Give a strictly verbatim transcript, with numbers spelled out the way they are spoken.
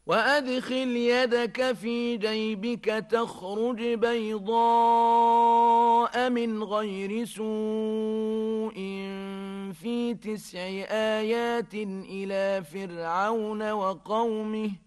وأدخل يدك في جيبك تخرج بيضاء من غير سوء في تسع آيات إلى فرعون وقومه